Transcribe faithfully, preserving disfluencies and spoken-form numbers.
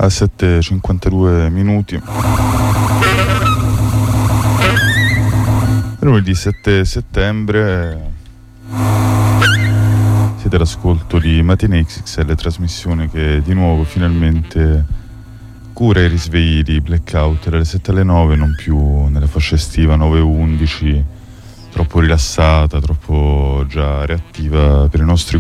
a sette e cinquantadue minuti. Lunedì sette settembre, siete all'ascolto di Matinee X X L, trasmissione che di nuovo finalmente cura i risvegli di blackout dalle sette alle nove, non più nella fascia estiva nove e undici, troppo rilassata, troppo già reattiva per i nostri